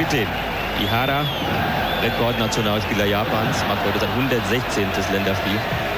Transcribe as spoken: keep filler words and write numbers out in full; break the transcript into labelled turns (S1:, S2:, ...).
S1: Putin. Ihara, Rekordnationalspieler Japans, macht heute sein hundertsechzehntes Länderspiel.